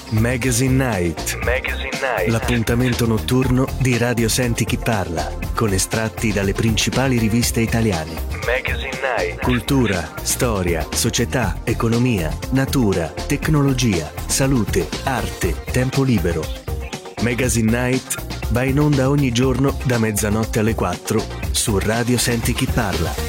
Magazine Night. L'appuntamento notturno di Radio Senti Chi Parla, con estratti dalle principali riviste italiane. Magazine Night. Cultura, storia, società, economia, natura, tecnologia, salute, arte, tempo libero. Magazine Night va in onda ogni giorno da mezzanotte alle 4 su Radio Senti Chi Parla.